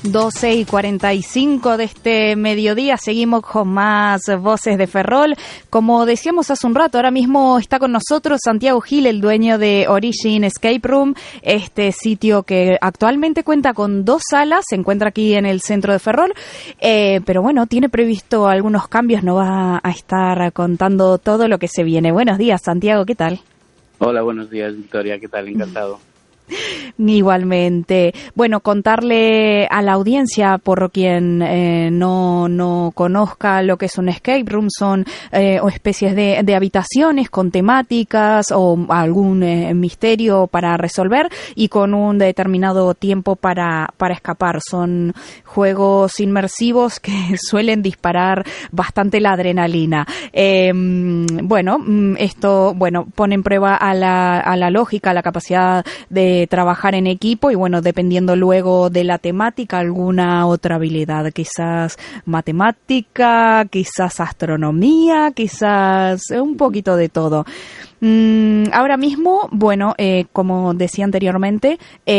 12:45 de este mediodía, seguimos con más voces de Ferrol. Como decíamos hace un rato, ahora mismo está con nosotros Santiago Gil, el dueño de Origin Escape Room, este sitio que actualmente cuenta con 2 salas, se encuentra aquí en el centro de Ferrol, pero bueno, tiene previsto algunos cambios, nos va a estar contando todo lo que se viene. Buenos días, Santiago, ¿qué tal? Hola, buenos días, Victoria, ¿qué tal? Encantado. Igualmente. Bueno, contarle a la audiencia, por quien no conozca lo que es un escape room, son o especies de habitaciones con temáticas o algún misterio para resolver y con un determinado tiempo para escapar. Son juegos inmersivos que suelen disparar bastante la adrenalina. Esto pone en prueba a la lógica, a la capacidad de trabajar en equipo y bueno, dependiendo luego de la temática, alguna otra habilidad, quizás matemática, quizás astronomía, quizás un poquito de todo. Ahora mismo, como decía anteriormente,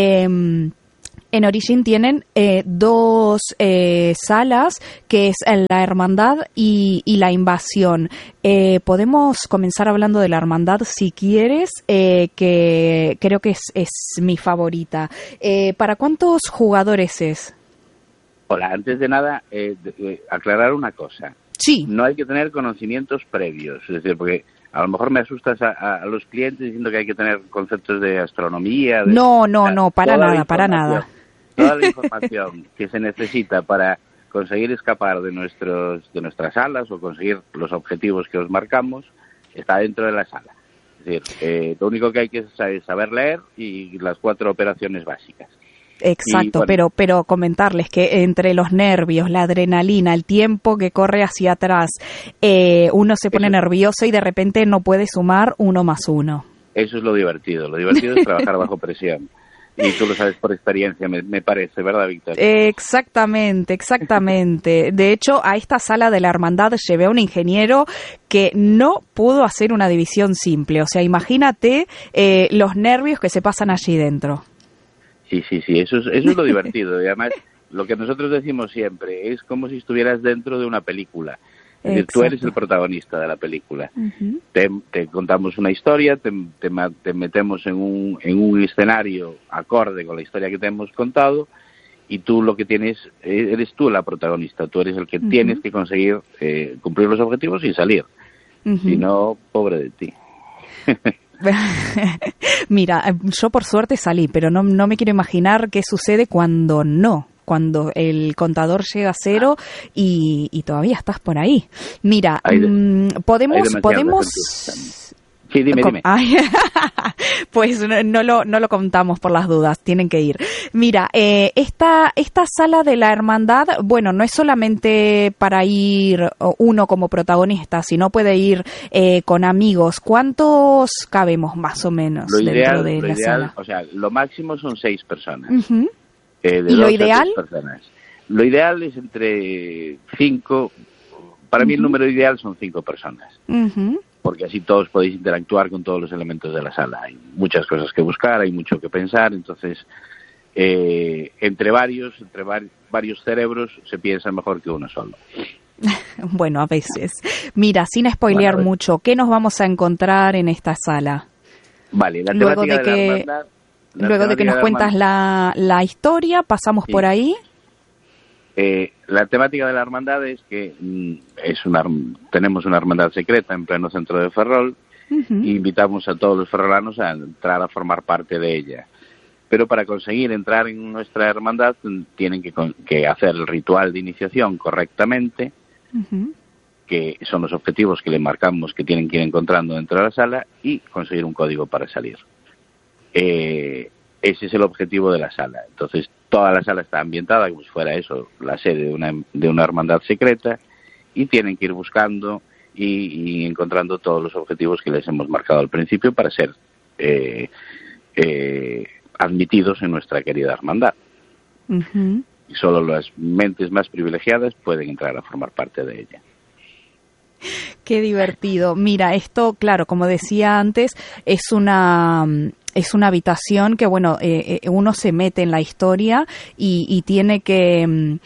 en Origin tienen 2 salas, que es la Hermandad y la Invasión. Podemos comenzar hablando de la Hermandad si quieres, que creo que es mi favorita. ¿Para cuántos jugadores es? Hola, antes de nada, aclarar una cosa. Sí. No hay que tener conocimientos previos, es decir, porque a lo mejor me asustas a los clientes diciendo que hay que tener conceptos de astronomía. No, para nada. Toda la información que se necesita para conseguir escapar de nuestras salas o conseguir los objetivos que os marcamos está dentro de la sala. Es decir, lo único que hay que saber leer y las 4 operaciones básicas. Exacto, pero comentarles que entre los nervios, la adrenalina, el tiempo que corre hacia atrás, uno se pone nervioso y de repente no puede sumar 1 más 1. Eso es lo divertido. Lo divertido es trabajar bajo presión. Y tú lo sabes por experiencia, me parece, ¿verdad, Victoria? Exactamente. De hecho, a esta sala de la Hermandad llevé a un ingeniero que no pudo hacer una división simple. O sea, imagínate los nervios que se pasan allí dentro. Sí, eso es lo divertido. Y además, lo que nosotros decimos siempre es como si estuvieras dentro de una película. Es decir, tú eres el protagonista de la película. Uh-huh. Te contamos una historia, te metemos en un escenario acorde con la historia que te hemos contado y tú lo que tienes, eres tú la protagonista. Tú eres el que tienes que conseguir cumplir los objetivos y salir. Uh-huh. Si no, pobre de ti. Mira, yo por suerte salí, pero no me quiero imaginar qué sucede cuando el contador llega a 0 y todavía estás por ahí. Mira, podemos. Sí, dime. Pues no lo contamos por las dudas, tienen que ir. Mira, esta sala de la Hermandad, no es solamente para ir uno como protagonista, sino puede ir con amigos. ¿Cuántos cabemos más o menos dentro de la sala? O sea, lo máximo son 6 personas. Uh-huh. ¿Y lo ideal? Lo ideal es entre 5. Para mí el número ideal son 5 personas. Uh-huh. Porque así todos podéis interactuar con todos los elementos de la sala. Hay muchas cosas que buscar, hay mucho que pensar, entonces entre varios cerebros se piensa mejor que uno solo. Bueno, a veces. Mira, sin spoilear mucho, ¿qué nos vamos a encontrar en esta sala? Vale, la temática de la hermandad. Luego de que nos cuentas la historia, pasamos por ahí. La temática de la hermandad es que tenemos una hermandad secreta en pleno centro de Ferrol. Uh-huh. E invitamos a todos los ferrolanos a entrar a formar parte de ella. Pero para conseguir entrar en nuestra hermandad tienen que hacer el ritual de iniciación correctamente, uh-huh, que son los objetivos que le marcamos que tienen que ir encontrando dentro de la sala y conseguir un código para salir. Ese es el objetivo de la sala. Entonces, toda la sala está ambientada como si fuera eso, la sede de una hermandad secreta, y tienen que ir buscando y encontrando todos los objetivos que les hemos marcado al principio para ser admitidos en nuestra querida hermandad. Uh-huh. Y solo las mentes más privilegiadas pueden entrar a formar parte de ella. Qué divertido. Mira, esto, claro, como decía antes, es una es una habitación que, bueno, uno se mete en la historia y tiene que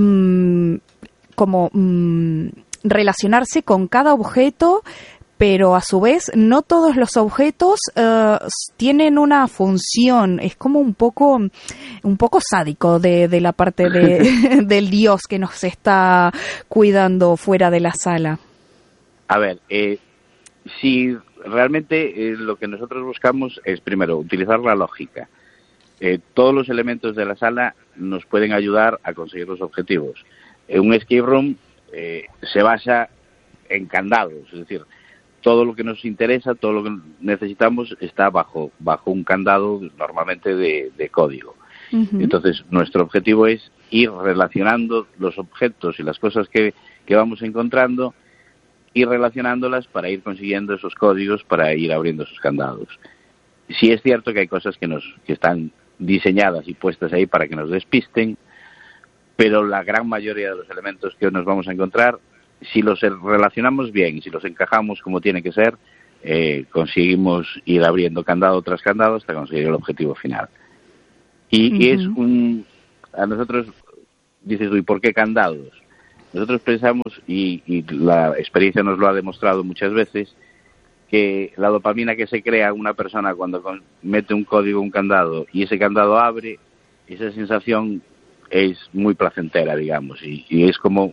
relacionarse con cada objeto, pero a su vez no todos los objetos tienen una función. Es como un poco sádico de la parte del dios que nos está cuidando fuera de la sala. A ver, si realmente lo que nosotros buscamos es, primero, utilizar la lógica. Todos los elementos de la sala nos pueden ayudar a conseguir los objetivos. Un escape room se basa en candados, es decir, todo lo que nos interesa, todo lo que necesitamos está bajo un candado normalmente de código. Uh-huh. Entonces, nuestro objetivo es ir relacionando los objetos y las cosas que vamos encontrando, ir relacionándolas para ir consiguiendo esos códigos, para ir abriendo esos candados. Sí es cierto que hay cosas que están diseñadas y puestas ahí para que nos despisten, pero la gran mayoría de los elementos que nos vamos a encontrar, si los relacionamos bien y si los encajamos como tiene que ser, conseguimos ir abriendo candado tras candado hasta conseguir el objetivo final. Y es a nosotros, dices tú, ¿y por qué candados? Nosotros pensamos, y la experiencia nos lo ha demostrado muchas veces, que la dopamina que se crea una persona cuando mete un código, un candado, y ese candado abre, esa sensación es muy placentera, digamos, y es como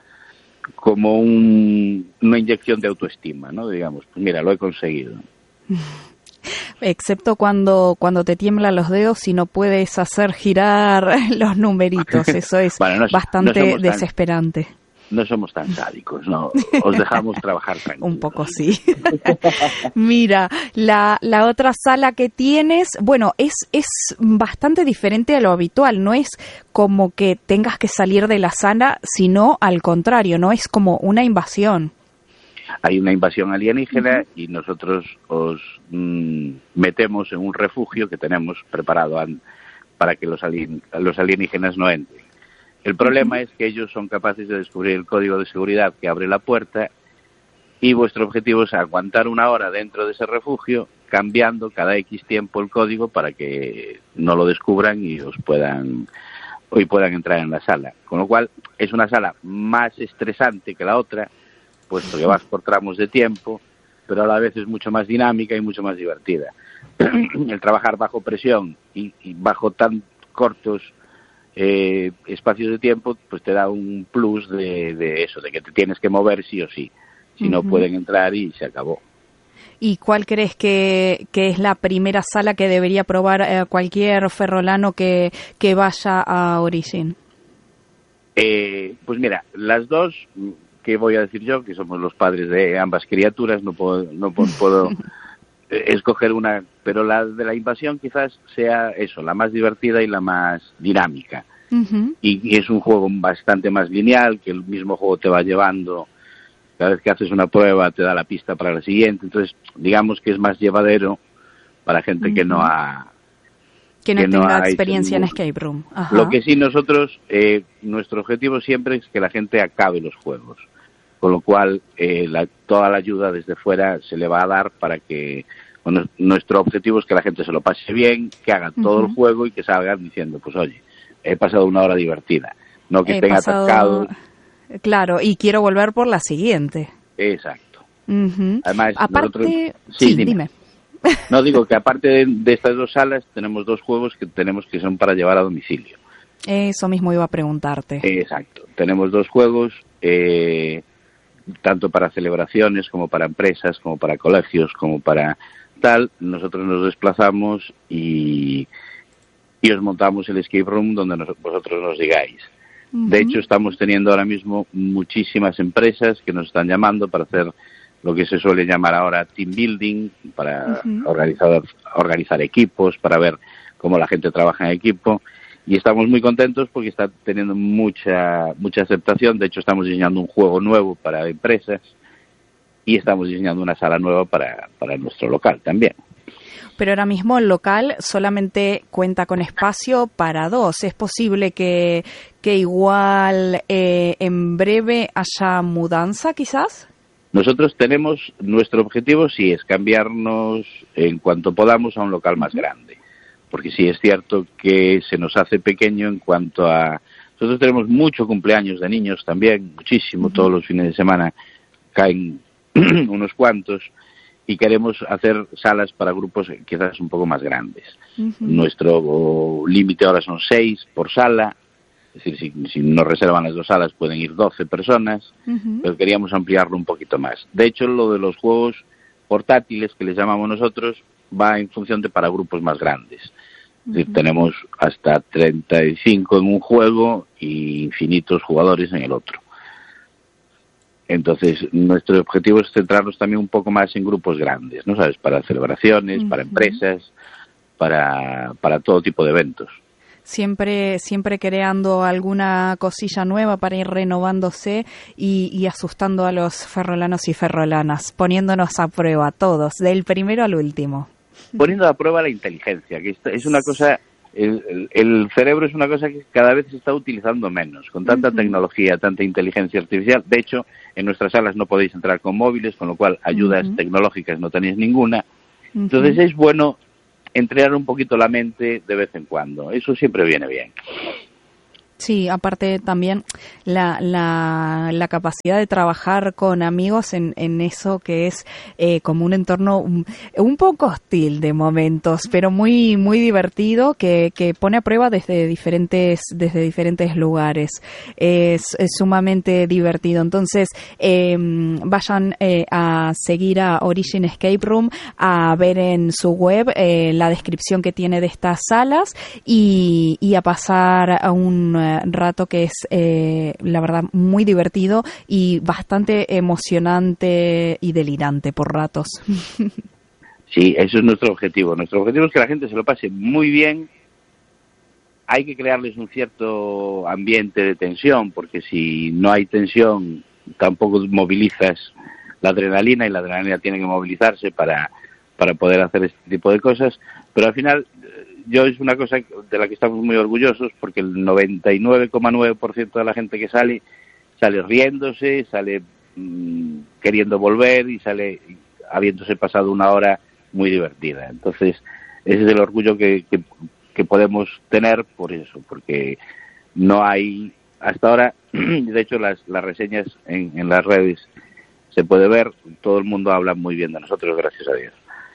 una inyección de autoestima, ¿no? Digamos, pues mira, lo he conseguido. Excepto cuando te tiemblan los dedos y no puedes hacer girar los numeritos. Eso es bastante desesperante. No somos tan sádicos, no. Os dejamos trabajar tranquilos. Un poco sí. Mira, la otra sala que tienes, bueno, es bastante diferente a lo habitual. No es como que tengas que salir de la sala, sino al contrario, no es como una invasión. Hay una invasión alienígena y nosotros os metemos en un refugio que tenemos preparado para que los alienígenas no entren. El problema es que ellos son capaces de descubrir el código de seguridad que abre la puerta y vuestro objetivo es aguantar una hora dentro de ese refugio cambiando cada X tiempo el código para que no lo descubran y puedan entrar en la sala. Con lo cual es una sala más estresante que la otra, puesto que vas por tramos de tiempo, pero a la vez es mucho más dinámica y mucho más divertida. El trabajar bajo presión y bajo tan cortos espacios de tiempo, pues te da un plus de eso, de que te tienes que mover sí o sí. Si no pueden entrar y se acabó. ¿Y cuál crees que es la primera sala que debería probar cualquier ferrolano que vaya a Origin? Pues mira, las dos que voy a decir yo, que somos los padres de ambas criaturas, no puedo escoger una, pero la de la invasión quizás sea eso, la más divertida y la más dinámica. Y es un juego bastante más lineal, que el mismo juego te va llevando, cada vez que haces una prueba te da la pista para la siguiente, entonces digamos que es más llevadero para gente que no tenga experiencia en escape room. Ajá. Lo que sí nosotros, nuestro objetivo siempre es que la gente acabe los juegos, con lo cual toda la ayuda desde fuera se le va a dar para que nuestro objetivo es que la gente se lo pase bien, que haga todo el juego y que salgan diciendo, pues oye, he pasado una hora divertida, no que estén atascados. Claro, y quiero volver por la siguiente. Exacto. Además, aparte, sí, dime. No, digo que aparte de estas dos salas tenemos dos juegos que son para llevar a domicilio. Eso mismo iba a preguntarte. Exacto. Tenemos dos juegos, tanto para celebraciones como para empresas, como para colegios, como para tal. Nosotros nos desplazamos y os montamos el escape room donde vosotros nos digáis. De hecho, estamos teniendo ahora mismo muchísimas empresas que nos están llamando para hacer lo que se suele llamar ahora team building, para organizar equipos, para ver cómo la gente trabaja en equipo. Y estamos muy contentos porque está teniendo mucha aceptación. De hecho, estamos diseñando un juego nuevo para empresas y estamos diseñando una sala nueva para nuestro local también. Pero ahora mismo el local solamente cuenta con espacio para dos. ¿Es posible que igual en breve haya mudanza quizás? Nosotros tenemos, nuestro objetivo sí es cambiarnos en cuanto podamos a un local más grande, porque sí es cierto que se nos hace pequeño en cuanto a... Nosotros tenemos mucho cumpleaños de niños también, muchísimo, todos los fines de semana caen unos cuantos, y queremos hacer salas para grupos quizás un poco más grandes. Nuestro límite ahora son 6 por sala, es decir, si nos reservan las 2 salas pueden ir 12 personas, pero queríamos ampliarlo un poquito más. De hecho, lo de los juegos portátiles, que les llamamos nosotros, va en función de para grupos más grandes. Es decir, tenemos hasta 35 en un juego y infinitos jugadores en el otro. Entonces, nuestro objetivo es centrarnos también un poco más en grupos grandes, ¿no sabes? Para celebraciones, para empresas, para todo tipo de eventos. Siempre creando alguna cosilla nueva para ir renovándose y asustando a los ferrolanos y ferrolanas, poniéndonos a prueba todos, del primero al último. Poniendo a prueba la inteligencia, que es una cosa... El cerebro es una cosa que cada vez se está utilizando menos, con tanta tecnología, tanta inteligencia artificial. De hecho, en nuestras salas no podéis entrar con móviles, con lo cual ayudas tecnológicas no tenéis ninguna. Entonces es bueno entrenar un poquito la mente de vez en cuando. Eso siempre viene bien. Sí, aparte también la capacidad de trabajar con amigos en eso que es como un entorno un poco hostil de momentos, pero muy divertido, que pone a prueba desde diferentes lugares. Es sumamente divertido. Entonces, vayan a seguir a Origin Escape Room, a ver en su web la descripción que tiene de estas salas y a pasar a un rato que es, la verdad, muy divertido y bastante emocionante y delirante por ratos. Sí, eso es nuestro objetivo. Nuestro objetivo es que la gente se lo pase muy bien. Hay que crearles un cierto ambiente de tensión, porque si no hay tensión, tampoco movilizas la adrenalina, y la adrenalina tiene que movilizarse para poder hacer este tipo de cosas. Pero al final... es una cosa de la que estamos muy orgullosos, porque el 99,9% de la gente que sale riéndose, sale queriendo volver y sale habiéndose pasado una hora muy divertida. Entonces, ese es el orgullo que podemos tener por eso, porque no hay, hasta ahora, de hecho las reseñas en las redes se puede ver, todo el mundo habla muy bien de nosotros, gracias a Dios.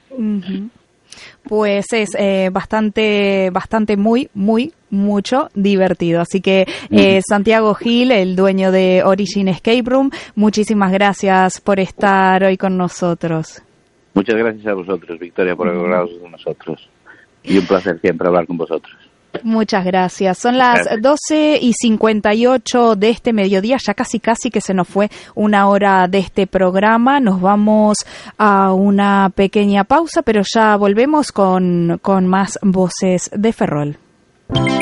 Pues es bastante mucho divertido. Así que Santiago Gil, el dueño de Origin Escape Room, muchísimas gracias por estar hoy con nosotros. Muchas gracias a vosotros, Victoria, por acordaros de nosotros. Y un placer siempre hablar con vosotros. Muchas gracias. Son las 12:58 de este mediodía, ya casi que se nos fue una hora de este programa. Nos vamos a una pequeña pausa, pero ya volvemos con más Voces de Ferrol.